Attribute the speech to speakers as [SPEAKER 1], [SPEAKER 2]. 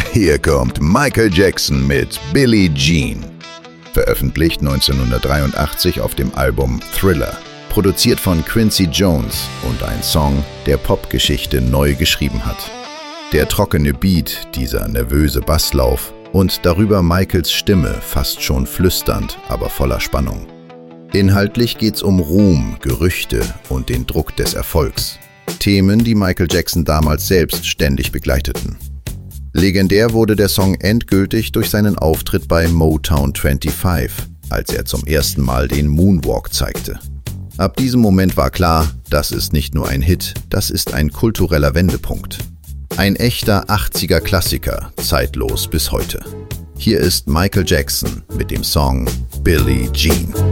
[SPEAKER 1] Hier kommt Michael Jackson mit Billie Jean. Veröffentlicht 1983 auf dem Album Thriller. Produziert von Quincy Jones und ein Song, der Popgeschichte neu geschrieben hat. Der trockene Beat, dieser nervöse Basslauf und darüber Michaels Stimme, fast schon flüsternd, aber voller Spannung. Inhaltlich geht's um Ruhm, Gerüchte und den Druck des Erfolgs. Themen, die Michael Jackson damals selbst ständig begleiteten. Legendär wurde der Song endgültig durch seinen Auftritt bei Motown 25, als er zum ersten Mal den Moonwalk zeigte. Ab diesem Moment war klar, das ist nicht nur ein Hit, das ist ein kultureller Wendepunkt. Ein echter 80er-Klassiker, zeitlos bis heute. Hier ist Michael Jackson mit dem Song Billie Jean.